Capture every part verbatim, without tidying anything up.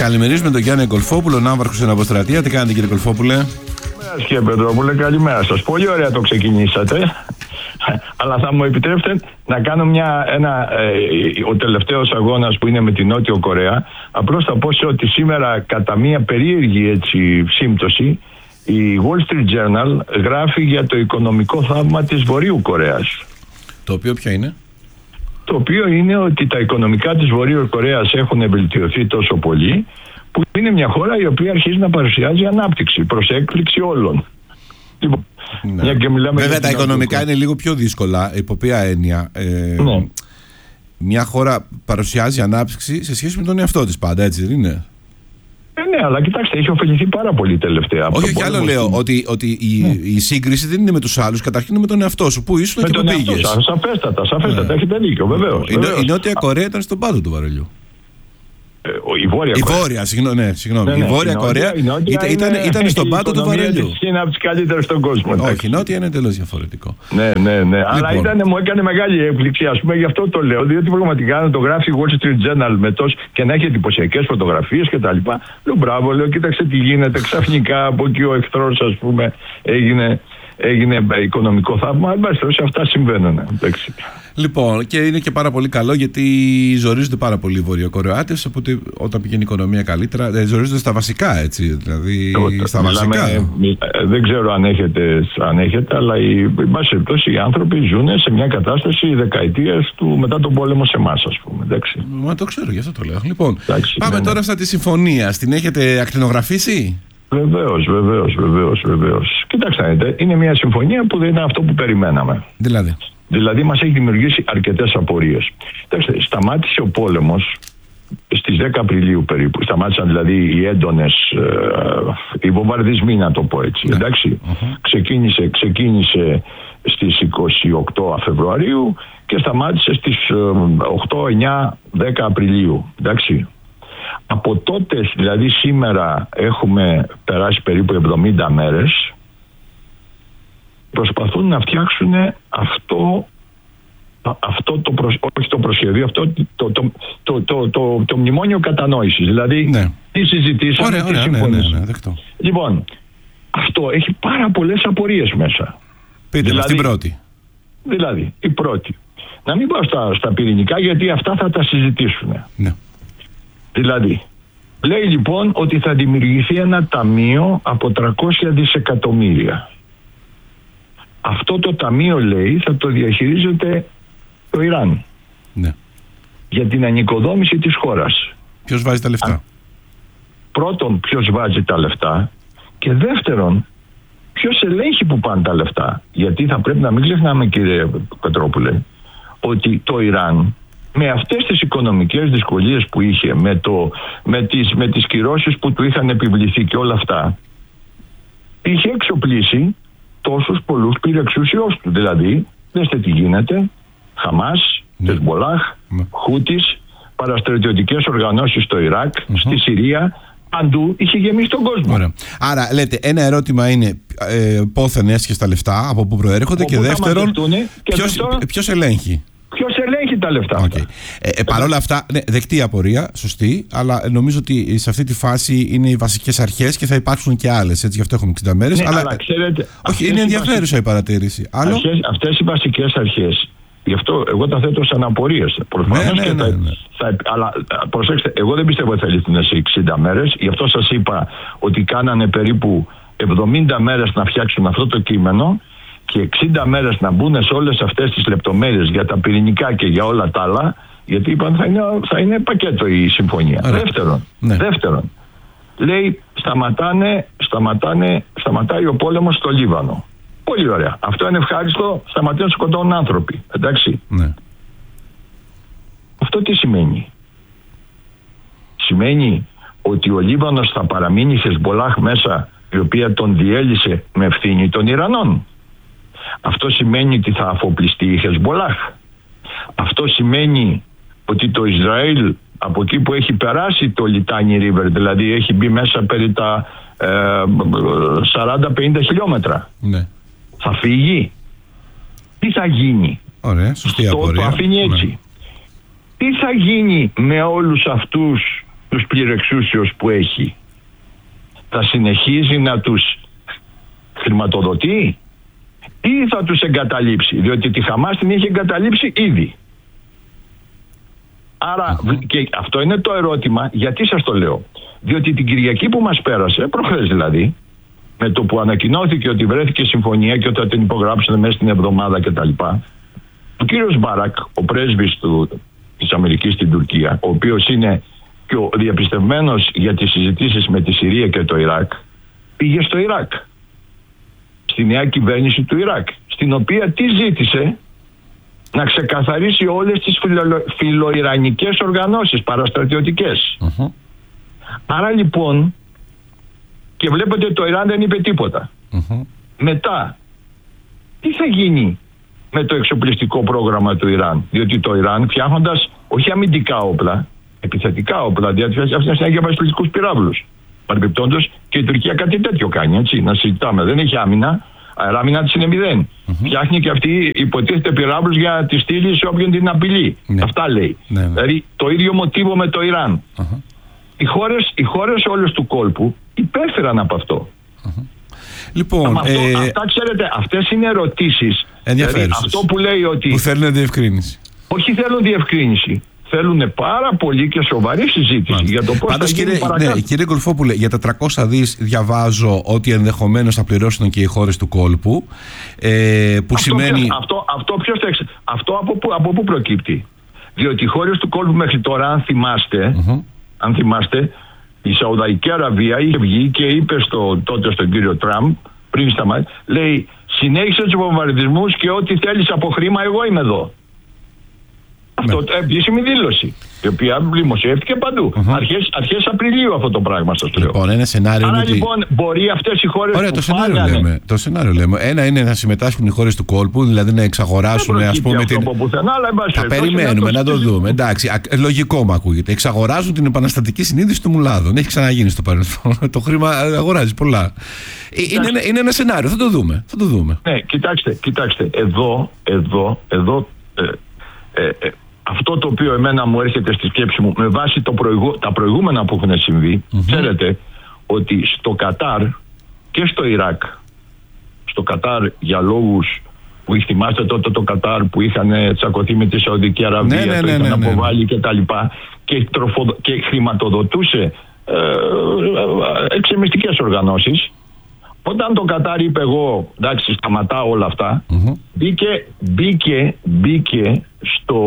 Καλημερίζουμε τον Γιάννη Κολφόπουλο, ναύαρχος στην Αποστρατεία. Τι κάνετε, κύριε Κολφόπουλε? Καλημέρα, κύριε Πετρόπουλε, καλημέρα σας. Πολύ ωραία το ξεκινήσατε. Αλλά θα μου επιτρέψετε να κάνω μια, ένα, ε, ο τελευταίος αγώνας που είναι με την Νότιο Κορέα. Απλώς θα πω σε ότι σήμερα, κατά μια περίεργη έτσι σύμπτωση, η Wall Street Journal γράφει για το οικονομικό θαύμα της Βορείου Κορέας. Το οποίο ποιο είναι? Το οποίο είναι ότι τα οικονομικά της Βορείου Κορέας έχουν βελτιωθεί τόσο πολύ, που είναι μια χώρα η οποία αρχίζει να παρουσιάζει ανάπτυξη προς έκπληξη όλων. Λοιπόν, ναι. μια και μιλάμε. Βέβαια τα οικονομικά είναι λίγο πιο δύσκολα. Υπό ποια έννοια? Ε, ναι. Μια χώρα παρουσιάζει ανάπτυξη σε σχέση με τον εαυτό της πάντα, έτσι δεν είναι? Ε, ναι, αλλά κοιτάξτε, έχει ωφεληθεί πάρα πολύ τελευταία. Όχι, όχι, άλλο λέω. Ότι, ότι η, ναι. η σύγκριση δεν είναι με τους άλλους, καταρχήν είναι με τον εαυτό σου. Πού ήσουν και πού πήγες. Σαφέστατα, σαφέστατα. Ναι. Έχετε δίκιο, βεβαίως. Η, η Νότια Κορέα ήταν στον πάτο του βαρελιού. Ε, η Βόρεια η Κορέα. Βόρεια, συγγνώμη. Ναι, συγγνώμη. Ναι, ναι, η Βόρεια η Κορέα Νότια, η ήταν, είναι, ήταν στον πάτο του βαρελιού. Είναι από τις καλύτερες στον κόσμο. Όχι, η Νότια είναι εντελώς διαφορετικό. Ναι, ναι, ναι. Λοιπόν. Αλλά ήταν, μου έκανε μεγάλη έκπληξη, ας πούμε, γι' αυτό το λέω. Διότι πραγματικά να το γράφει η Wall Street Journal με τόσο και να έχει εντυπωσιακές φωτογραφίες κτλ. Λέω μπράβο, λέω, κοίταξε τι γίνεται. Ξαφνικά από εκεί ο εχθρός, ας πούμε, έγινε. Έγινε οικονομικό θαύμα, αλλά αυτά συμβαίνουν. Εντάξει. Λοιπόν, και είναι και πάρα πολύ καλό γιατί ζορίζονται πάρα πολύ οι Βορειοκορεάτες. Οπότε όταν πηγαίνει η οικονομία καλύτερα, ζορίζονται στα βασικά, έτσι. Δηλαδή, το, στα μιλάμε, βασικά. Μι, δεν ξέρω αν έχετε, αν έχετε αλλά οι, οι, οι άνθρωποι ζουν σε μια κατάσταση δεκαετίας του μετά τον πόλεμο σε εμάς, ας πούμε. Εντάξει. Μα το ξέρω, γι' αυτό το λέω. Λοιπόν, εντάξει, πάμε ναι, τώρα ναι. στα τη συμφωνία. Την έχετε ακτινογραφήσει? Βεβαίως, βεβαίως, βεβαίως, βεβαίως. Κοιτάξτε, είναι μια συμφωνία που δεν είναι αυτό που περιμέναμε. Δηλαδή. Δηλαδή μας έχει δημιουργήσει αρκετές απορίες. Κοιτάξτε, σταμάτησε ο πόλεμος στις δέκα Απριλίου περίπου. Σταμάτησαν δηλαδή οι έντονες, ε, οι βομβαρδισμοί, να το πω έτσι. Ναι. Εντάξει. Uh-huh. Ξεκίνησε, ξεκίνησε στις είκοσι οκτώ Φεβρουαρίου και σταμάτησε στις οκτώ, εννιά, δέκα Απριλίου. Εντάξει. Από τότε, δηλαδή σήμερα, έχουμε περάσει περίπου εβδομήντα μέρες. Προσπαθούν να φτιάξουν αυτό, αυτό το, προσ, όχι το προσχέδιο, αυτό το, το, το, το, το, το, το μνημόνιο κατανόησης. Δηλαδή, ναι. τι συζητήσαμε, ωραία, τι ωραία, συμφωνήσαμε. Ναι, ναι, ναι, λοιπόν, αυτό έχει πάρα πολλές απορίες μέσα. Πείτε δηλαδή, μας την πρώτη. Δηλαδή, η πρώτη. Να μην πάω στα, στα πυρηνικά, γιατί αυτά θα τα συζητήσουν. Ναι. Δηλαδή, λέει λοιπόν ότι θα δημιουργηθεί ένα ταμείο από τριακόσια δισεκατομμύρια. Αυτό το ταμείο, λέει, θα το διαχειρίζεται το Ιράν. Ναι. Για την ανοικοδόμηση της χώρας. Ποιος βάζει τα λεφτά? Α, πρώτον, ποιος βάζει τα λεφτά, και δεύτερον, ποιος ελέγχει που πάνε τα λεφτά. Γιατί θα πρέπει να μην ξεχνάμε, κύριε Πετρόπουλε, ότι το Ιράν, με αυτές τις οικονομικές δυσκολίες που είχε, με, το, με, τις, με τις κυρώσεις που του είχαν επιβληθεί και όλα αυτά, είχε εξοπλίσει τόσους πολλούς πυρεξουσιούς του. Δηλαδή, δέστε τι γίνεται, Χαμάς, ναι. Χεσμπολάχ, ναι. Χούτις, παραστρατιωτικές οργανώσεις στο Ιράκ, mm-hmm. στη Συρία, παντού είχε γεμίσει τον κόσμο. Ωραία. Άρα, λέτε, ένα ερώτημα είναι ε, πόθεν έσχεσαι τα λεφτά, από πού προέρχονται, από και δεύτερον, ποιος, ποιος ελέγχει. Ποιος ελέγχει τα λεφτά okay. αυτά. Ε, ε, Παρ' όλα αυτά, ναι, δεκτή απορία, σωστή, αλλά νομίζω ότι σε αυτή τη φάση είναι οι βασικές αρχές και θα υπάρξουν και άλλες. Έτσι, γι' αυτό έχουμε εξήντα μέρες. Ναι, αλλά, αλλά ξέρετε, όχι, είναι ενδιαφέρουσα βασικές... η παρατήρηση. Άλλο... Αρχές, αυτές οι βασικές αρχές, γι' αυτό εγώ τα θέτω σαν απορίες. Ναι, ναι, ναι, θα, ναι. Θα, αλλά προσέξτε, εγώ δεν πιστεύω ότι θα λυθούν σε εξήντα μέρες. Γι' αυτό σας είπα ότι κάνανε περίπου εβδομήντα μέρες να φτιάξουν αυτό το κείμενο και εξήντα μέρες να μπουν σε όλες αυτές τις λεπτομέρειες για τα πυρηνικά και για όλα τα άλλα, γιατί είπαν θα είναι, θα είναι πακέτο η συμφωνία. Δεύτερον, ναι. δεύτερον, λέει σταματάνε, σταματάνε, σταματάει ο πόλεμος στο Λίβανο. Πολύ ωραία. Αυτό είναι ευχάριστο, σταματάνε να σκοτώνουν άνθρωποι. Εντάξει. Ναι. Αυτό τι σημαίνει? Σημαίνει ότι ο Λίβανος θα παραμείνει η Χεσμπολάχ μέσα, η οποία τον διέλυσε με ευθύνη των Ιρανών. Αυτό σημαίνει ότι θα αφοπλιστεί η Χεσμπολάχ. Αυτό σημαίνει ότι το Ισραήλ, από εκεί που έχει περάσει το Λιτάνι Ρίβερ, δηλαδή έχει μπει μέσα περί τα ε, σαράντα πενήντα χιλιόμετρα, ναι. θα φύγει? Τι θα γίνει? Ωραία, σωστή το, απορία. το αφήνει έτσι. Ναι. Τι θα γίνει με όλους αυτούς τους πληρεξούσιους που έχει, θα συνεχίζει να τους χρηματοδοτεί ή θα τους εγκαταλείψει? Διότι τη Χαμάς την έχει εγκαταλείψει ήδη. Άρα, mm-hmm. και αυτό είναι το ερώτημα. Γιατί σας το λέω? Διότι την Κυριακή που μας πέρασε, προχθές δηλαδή, με το που ανακοινώθηκε ότι βρέθηκε συμφωνία και ότι την υπογράψανε μέσα στην εβδομάδα κτλ., ο κύριος Μπάρακ, ο πρέσβης του, της Αμερικής στην Τουρκία, ο οποίος είναι και ο διαπιστευμένος για τις συζητήσεις με τη Συρία και το Ιράκ, πήγε στο Ιράκ, στη νέα κυβέρνηση του Ιράκ, στην οποία τι ζήτησε? Να ξεκαθαρίσει όλες τις φιλο, φιλοϊρανικές οργανώσεις παραστρατιωτικές. Uh-huh. Άρα λοιπόν, και βλέπετε το Ιράν δεν είπε τίποτα. Uh-huh. Μετά, τι θα γίνει με το εξοπλιστικό πρόγραμμα του Ιράν? Διότι το Ιράν, φτιάχνοντας όχι αμυντικά όπλα, επιθετικά όπλα, διότι αυτά είναι βασιλιστικούς πυράβλους. Παρεμπιπτόντως και η Τουρκία κάτι τέτοιο κάνει, έτσι, να συζητάμε. Δεν έχει άμυνα, αεράμυνα της είναι μηδέν. Mm-hmm. Φτιάχνει και αυτή, υποτίθεται, πυράβλους για τη στήλη σε όποιον την απειλεί. Ναι. Αυτά λέει. Ναι, ναι. Δηλαδή το ίδιο μοτίβο με το Ιράν. Uh-huh. Οι χώρες, οι χώρες όλες του κόλπου υπέφεραν από αυτό. Uh-huh. Λοιπόν, αυτό, ε... αυτά ξέρετε, αυτές είναι ερωτήσεις. Δηλαδή, αυτό που λέει ότι. Που θέλουν διευκρίνηση. Όχι θέλουν διευκρίνηση. Θέλουν πάρα πολύ και σοβαρή συζήτηση. Μάλιστα. Για το πώς Πάντως, θα γίνει κύριε, παρακάτω. Ναι, κύριε Γκολφόπουλε, για τα τριακόσια δις διαβάζω ότι ενδεχομένως θα πληρώσουν και οι χώρες του κόλπου. Ε, που αυτό, σημαίνει. Ποιος, αυτό, αυτό, ποιος θα εξ... αυτό από, που, από πού προκύπτει? Διότι οι χώρες του κόλπου μέχρι τώρα, αν θυμάστε, mm-hmm. αν θυμάστε, η Σαουδαϊκή Αραβία είχε βγει και είπε στο, τότε στον κύριο Τραμπ, πριν σταματήσει, λέει, συνέχισε τους βομβαρδισμούς και ό,τι θέλεις από χρήμα, εγώ είμαι εδώ. Αυτό ναι. επίσημη δήλωση, η οποία δημοσιεύτηκε παντού. Uh-huh. Αρχές, αρχές Απριλίου αυτό το πράγμα σας λέω. Λοιπόν, ένα σενάριο. Άρα είναι λοιπόν ότι... μπορεί αυτές οι χώρες. Ωραία, που το σενάριο, φάγανε... λέμε, το σενάριο λέμε. Ένα είναι να συμμετάσχουν οι χώρες του κόλπου, δηλαδή να εξαγοράσουν, ας πούμε. Την... Πουθενά, αλλά θα περιμένουμε να το δούμε. Εντάξει, λογικό μου ακούγεται. Εξαγοράζουν την επαναστατική συνείδηση του Μουλάδων. Έχει ξαναγίνει στο παρελθόν. Το χρήμα αγοράζει πολλά. Είναι ένα, είναι ένα σενάριο, θα το δούμε. Θα το δούμε. Ναι, κοιτάξτε, κοιτάξτε. Εδώ, εδώ, εδώ. Ε, ε, ε, αυτό το οποίο εμένα μου έρχεται στη σκέψη μου με βάση το προηγου... τα προηγούμενα που έχουν συμβεί, mm-hmm. ξέρετε ότι στο Κατάρ και στο Ιράκ, στο Κατάρ για λόγους που θυμάστε τότε το Κατάρ που είχαν τσακωθεί με τη Σαουδική Αραβία, ναι, ναι, το είχαν ναι, ναι, ναι, αποβάλει και τα λοιπά και, τροφοδο... και χρηματοδοτούσε ε, εξεμιστικές οργανώσεις. Όταν το Κατάρ είπε εγώ, εντάξει, σταματάω όλα αυτά, mm-hmm. μπήκε, μπήκε, μπήκε στο,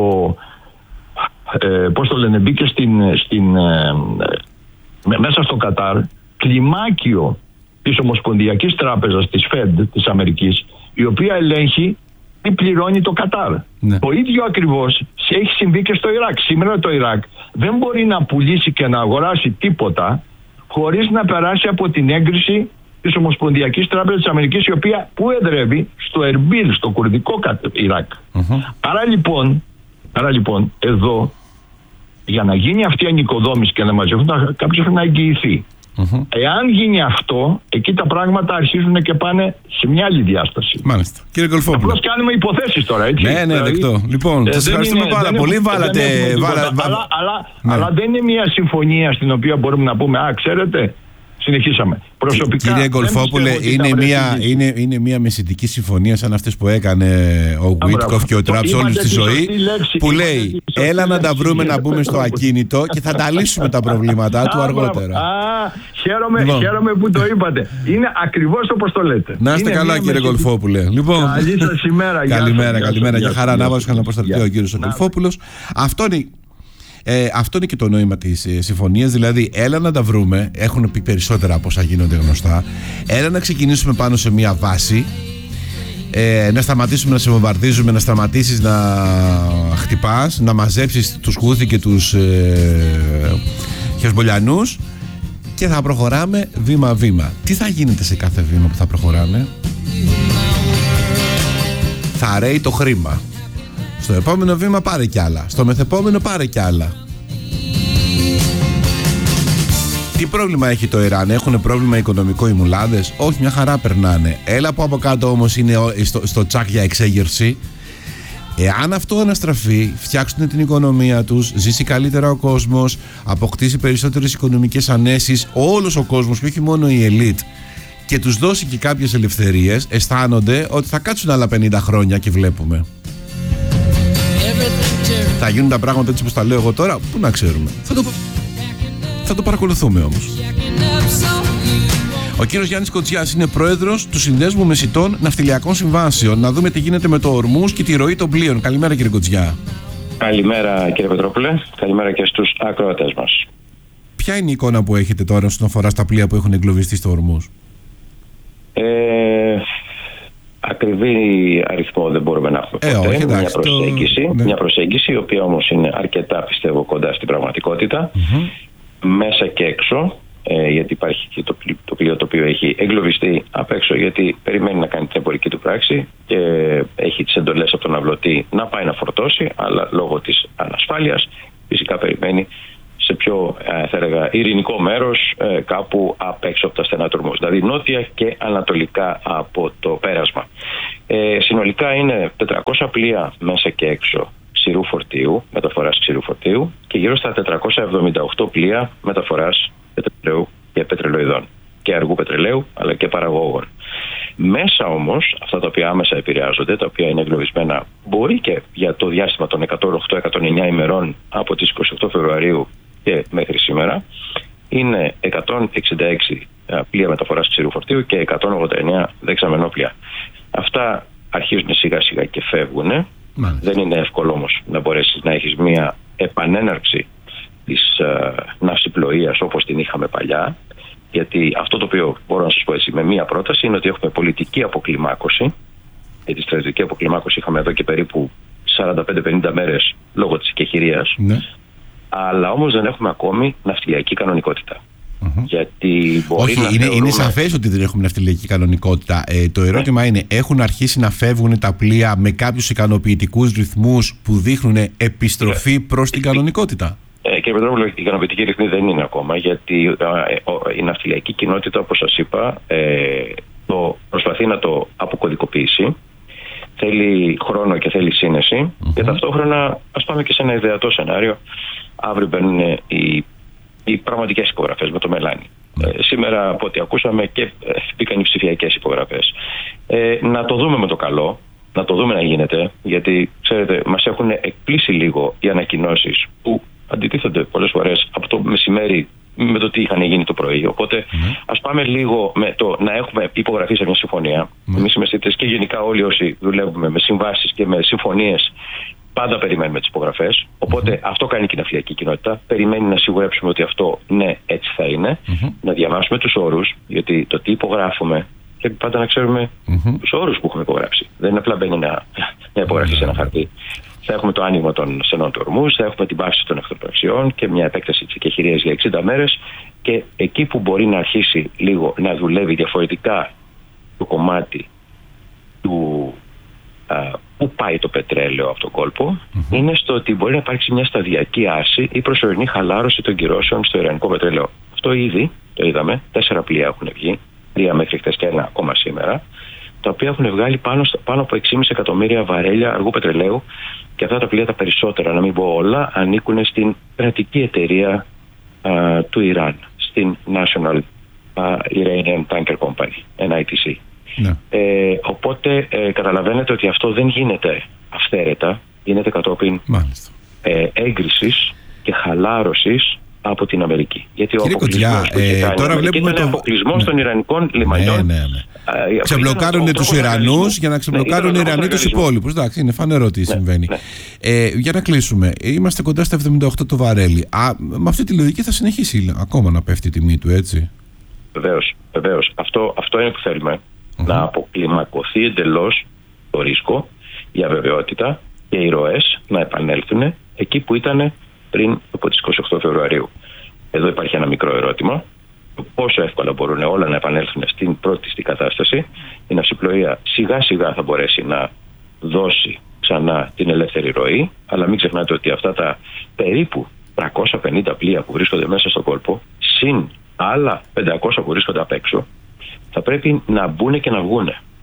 ε, πώς το λένε, μπήκε στην, στην, ε, μέσα στο Κατάρ κλιμάκιο της Ομοσπονδιακής Τράπεζας, της Fed της Αμερικής, η οποία ελέγχει τι πληρώνει το Κατάρ. Ναι. Το ίδιο ακριβώς έχει συμβεί και στο Ιράκ. Σήμερα το Ιράκ δεν μπορεί να πουλήσει και να αγοράσει τίποτα χωρίς να περάσει από την έγκριση της Ομοσπονδιακής Τράπεζας της Αμερικής, η οποία που εδρεύει στο Ερμπίλ, στο κουρδικό Ιράκ. Uh-huh. Άρα λοιπόν, άρα λοιπόν, εδώ για να γίνει αυτή η ανοικοδόμηση και να μαζευτούν, κάποιος πρέπει να εγγυηθεί. Uh-huh. Εάν γίνει αυτό, εκεί τα πράγματα αρχίζουν και πάνε σε μια άλλη διάσταση. Μάλιστα. Κύριε Γκολφόπουλε. Απλώς κάνουμε υποθέσεις τώρα, έτσι. Ναι, ναι, δεκτό. Λοιπόν, ε, σας ευχαριστούμε είναι, πάρα πολύ. Βάλατε. Βάλα, βα... αλλά, αλλά, ναι. αλλά δεν είναι μια συμφωνία στην οποία μπορούμε να πούμε, α, ξέρετε. Συνεχίσαμε. Προσωπικά, κύριε Γκολφόπουλε, είναι μια, είναι, είναι μια μεσητική συμφωνία σαν αυτές που έκανε ο Γουίτκοφ και ο Τραμπ όλη τη ζωή, που λέει έλα να τα βρούμε να μπούμε στο ακίνητο και θα τα λύσουμε τα προβλήματά του αργότερα. Α, χαίρομαι, λοιπόν. χαίρομαι που το είπατε. Είναι ακριβώς όπως το λέτε. Να είστε καλά, κύριε Γκολφόπουλε. Λοιπόν, καλή σας ημέρα. Καλημέρα, καλημέρα. Για χαρά να βάζω να προστατευτεί ο κύριος Γκολφόπουλος. Αυτό είναι. Ε, αυτό είναι και το νόημα της ε, συμφωνίας. Δηλαδή, έλα να τα βρούμε. Έχουν πει περισσότερα από όσα γίνονται γνωστά. Έλα να ξεκινήσουμε πάνω σε μια βάση. Ε, να σταματήσουμε να σε βομβαρδίζουμε, να σταματήσεις να χτυπάς, να μαζέψεις τους Χούθι και τους ε, Χεσμολιανούς και θα προχωράμε βήμα-βήμα. Τι θα γίνεται σε κάθε βήμα που θα προχωράμε? Θα ρέει το χρήμα. Στο επόμενο βήμα πάρε κι άλλα. Στο μεθεπόμενο πάρε κι άλλα. Τι πρόβλημα έχει το Ιράν? Έχουν πρόβλημα οικονομικό οι μουλάδες? Όχι, μια χαρά περνάνε. Έλα που από κάτω όμως είναι στο, στο τσάκ για εξέγερση. Εάν αυτό αναστραφεί, φτιάξουν την οικονομία τους, ζήσει καλύτερα ο κόσμος, αποκτήσει περισσότερες οικονομικές ανέσεις, όλος ο κόσμος και όχι μόνο η ελίτ, και τους δώσει και κάποιες ελευθερίες, αισθάνονται ότι θα κάτσουν άλλα πενήντα χρόνια και βλέπουμε. Θα γίνουν τα πράγματα έτσι όπως τα λέω εγώ τώρα, πού να ξέρουμε. Θα το, θα το παρακολουθούμε όμως. Ο κύριος Γιάννης Κοτσιάς είναι πρόεδρος του Συνδέσμου Μεσιτών Ναυτιλιακών Συμβάσεων. Να δούμε τι γίνεται με το Ορμούζ και τη ροή των πλοίων. Καλημέρα, κύριε Κοτσιά. Καλημέρα, κύριε Πετρόπουλε. Καλημέρα και στους ακροατές μας. Ποια είναι η εικόνα που έχετε τώρα όσον αφορά στα πλοία που έχουν εγκλωβιστεί στο Ορμούζ? Ε, ακριβή αριθμό δεν μπορούμε να έχουμε ε, ποτέ. Όχι, εντάξει, μια, προσέγγιση, το... ναι. μια προσέγγιση η οποία όμως είναι αρκετά, πιστεύω, κοντά στην πραγματικότητα. Mm-hmm. Μέσα και έξω. Ε, γιατί υπάρχει και το, το πλοίο το οποίο έχει εγκλωβιστεί απ' έξω, γιατί περιμένει να κάνει την εμπορική του πράξη και έχει τις εντολές από τον αυλωτή να πάει να φορτώσει, αλλά λόγω της ανασφάλειας φυσικά περιμένει σε πιο ε, θα έλεγα, ειρηνικό μέρος, ε, κάπου απ' έξω από τα στενά του Ορμούζ, δηλαδή νότια και ανατολικά από το πέρασμα. Ε, συνολικά είναι τετρακόσια πλοία μέσα και έξω ξηρού φορτίου, μεταφοράς ξηρού φορτίου, και γύρω στα τετρακόσια εβδομήντα οκτώ πλοία μεταφοράς πετρελαίου και πετρελοειδών και αργού πετρελαίου αλλά και παραγωγών. Μέσα όμως, αυτά τα οποία άμεσα επηρεάζονται, τα οποία είναι εγκλωβισμένα, μπορεί και για το διάστημα των εκατόν οκτώ εκατόν εννιά ημερών από τις είκοσι οκτώ Φεβρουαρίου και μέχρι σήμερα, είναι εκατόν εξήντα έξι πλοία μεταφοράς ξηρού φορτίου και εκατόν ογδόντα εννιά δεξαμενόπλοια. Αυτά αρχίζουν σιγά σιγά και φεύγουν. Μάλιστα. Δεν είναι εύκολο όμως να μπορέσεις να έχεις μια επανέναρξη της uh, ναυσιπλοείας όπως την είχαμε παλιά, γιατί αυτό το οποίο μπορώ να σας πω έτσι με μία πρόταση είναι ότι έχουμε πολιτική αποκλιμάκωση, γιατί στρατιωτική αποκλιμάκωση είχαμε εδώ και περίπου σαράντα πέντε πενήντα μέρες λόγω της εκεχηρίας, ναι. Αλλά όμως δεν έχουμε ακόμη ναυτιλιακή κανονικότητα. Mm-hmm. Γιατί μπορεί Όχι, να είναι, θεωρούμε... είναι σαφές ότι δεν έχουμε ναυτιλιακή κανονικότητα. Ε, το ερώτημα ναι. είναι, έχουν αρχίσει να φεύγουν τα πλοία με κάποιους ικανοποιητικούς ρυθμούς που δείχνουν επιστροφή yeah. προς την κανονικότητα? Ε, κύριε Πετρόπουλο, η ικανοποιητική ρυθμή δεν είναι ακόμα, γιατί ε, η ναυτιλιακή κοινότητα, όπως σας είπα, ε, το προσπαθεί να το αποκωδικοποιήσει. Θέλει χρόνο και θέλει σύνεση. Mm-hmm. Και ταυτόχρονα, ας πάμε και σε ένα ιδεατό σενάριο. Αύριο μπαίνουν οι, οι πραγματικές υπογραφές με το μελάνι. Mm-hmm. Ε, σήμερα, από ό,τι ακούσαμε, και ε, μπήκαν οι ψηφιακές υπογραφές. Ε, να το δούμε με το καλό. Να το δούμε να γίνεται. Γιατί, ξέρετε, μας έχουν εκπλήσει λίγο οι ανακοινώσεις που αντιτίθενται πολλές φορές από το μεσημέρι με το τι είχαν γίνει το πρωί. Οπότε mm. ας πάμε λίγο με το να έχουμε υπογραφεί σε μια συμφωνία. Mm. Εμείς οι μεσίτες και γενικά όλοι όσοι δουλεύουμε με συμβάσεις και με συμφωνίες, πάντα περιμένουμε τις υπογραφές. Οπότε mm-hmm. αυτό κάνει και η ναυτιλιακή κοινότητα. Περιμένει να σιγουρέψουμε ότι αυτό ναι, έτσι θα είναι. Mm-hmm. Να διαβάσουμε τους όρους, γιατί το τι υπογράφουμε πρέπει πάντα να ξέρουμε mm-hmm. τους όρους που έχουμε υπογράψει. Δεν είναι απλά μπαίνει μια υπογραφή mm-hmm. σε ένα χαρτί. Θα έχουμε το άνοιγμα των στενών του Ορμούζ, θα έχουμε την πάυση των εχθροπραξιών και μια επέκταση της εκεχηρίας για εξήντα μέρες. Και εκεί που μπορεί να αρχίσει λίγο να δουλεύει διαφορετικά το κομμάτι του α, που πάει το πετρέλαιο από τον κόλπο, mm-hmm. είναι στο ότι μπορεί να υπάρξει μια σταδιακή άρση ή προσωρινή χαλάρωση των κυρώσεων στο ιρανικό πετρέλαιο. Αυτό ήδη το είδαμε. Τέσσερα πλοία έχουν βγει, τρία μέχρι χθες και ένα ακόμα σήμερα, τα οποία έχουν βγάλει πάνω, πάνω από έξι κόμμα πέντε εκατομμύρια βαρέλια αργού πετρελαίου. Και αυτά τα πλοία, τα περισσότερα, να μην πω όλα, ανήκουν στην κρατική εταιρεία α, του Ιράν, στην National α, Iranian Tanker Company, εν άι τι σι. Ναι. Ε, οπότε ε, καταλαβαίνετε ότι αυτό δεν γίνεται αυθαίρετα, γίνεται κατόπιν ε, έγκρισης και χαλάρωσης από την Αμερική. Γιατί ο αποκλεισμός που είχε κάνει η Αμερική ήταν το... αποκλεισμός ναι. των Ιρανικών λιμανιών. Ναι, ναι, ναι. Ξεμπλοκάρουν τους Ιρανούς για να ξεμπλοκάρουν ναι, οι Ιρανοί τους υπόλοιπους. Εντάξει, είναι φανερό τι ναι, συμβαίνει. Ναι. Ε, για να κλείσουμε, είμαστε κοντά στα εβδομήντα οκτώ το βαρέλι. Α, με αυτή τη λογική θα συνεχίσει ακόμα να πέφτει η τιμή του, έτσι? Βεβαίως, βεβαίως. Αυτό, αυτό είναι που θέλουμε. Mm-hmm. Να αποκλιμακωθεί εντελώς το ρίσκο, η αβεβαιότητα και οι ροές να επανέλθουν εκεί που ήταν πριν από τις είκοσι οκτώ Φεβρουαρίου. Εδώ υπάρχει ένα μικρό ερώτημα. Πόσο εύκολα μπορούν όλα να επανέλθουν στην πρώτη στη κατάσταση. Η ναυσιπλοεία σιγά σιγά θα μπορέσει να δώσει ξανά την ελεύθερη ροή, αλλά μην ξεχνάτε ότι αυτά τα περίπου τριακόσια πενήντα πλοία που βρίσκονται μέσα στον κόλπο, συν άλλα πεντακόσια που βρίσκονται απ' έξω, θα πρέπει να μπουν και να βγουν.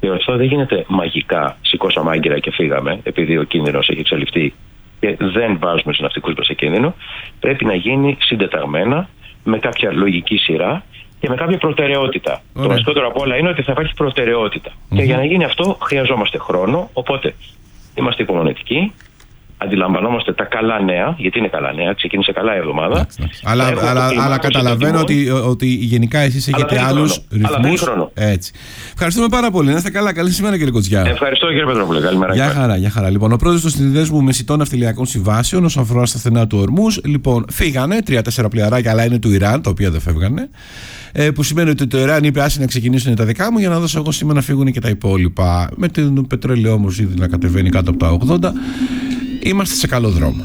Και αυτό δεν γίνεται μαγικά, σηκώσαμε άγκυρα και φύγαμε, επειδή ο κίνδυνος έχει εξαλειφθεί και δεν βάζουμε τους ναυτικούς μας σε κίνδυνο. Πρέπει να γίνει συντεταγμένα, με κάποια λογική σειρά και με κάποια προτεραιότητα. Ωραία. Το βασικότερο απ' όλα είναι ότι θα υπάρχει προτεραιότητα. Mm-hmm. Και για να γίνει αυτό χρειαζόμαστε χρόνο, οπότε είμαστε υπομονετικοί. Αντιλαμβανόμαστε τα καλά νέα, γιατί είναι καλά νέα, ξεκίνησε καλά η εβδομάδα. Αλλά, αλλά, αλλά καταλαβαίνω ότι, ότι γενικά εσείς έχετε άλλους ρυθμούς. Έτσι. Ευχαριστούμε πάρα πολύ. Να είστε καλά. Καλή σήμερα, κύριε Κοτσιά. Ευχαριστώ, κύριε Πετρόπουλε. Καλημέρα. Γεια χαρά, γεια χαρά. Λοιπόν, ο πρόεδρος του Συνδέσμου Μεσητών Ναυτιλιακών Συμβάσεων όσον αφορά στα στενά του Ορμούς. Λοιπόν, φύγανε τρία-τέσσερα πλοιαράκια, αλλά είναι του Ιράν, τα οποία δεν φεύγανε. Ε, που σημαίνει ότι το Ιράν είπε άσε να ξεκινήσουν τα δικά μου για να δώσω εγώ σήμερα να φύγουν και τα υπόλοιπα. Με το πετρέλαιο όμως ήδη να κατεβαίνει κάτω από τα ογδόντα. Είμαστε σε καλό δρόμο.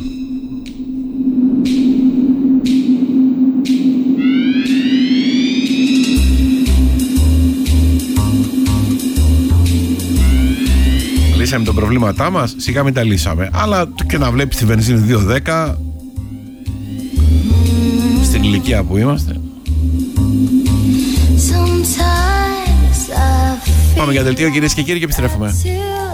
Λύσαμε τα προβλήματά μας, σιγά μην τα λύσαμε. Αλλά και να βλέπεις τη βενζίνη δύο δέκα στην ηλικία που είμαστε. Πάμε για δελτίο, κυρίες και κύριοι, και επιστρέφουμε.